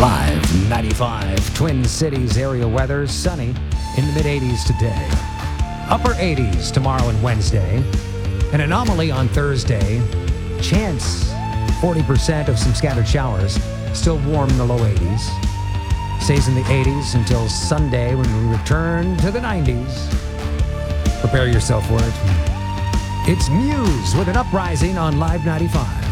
Live 95, Twin Cities area weather, sunny in the mid-80s today. Upper 80s tomorrow and Wednesday. An anomaly on Thursday. Chance 40% of some scattered showers. Still warm in the low 80s. Stays in the 80s until Sunday when we return to the 90s. Prepare yourself for it. It's Muse with an uprising on Live 95.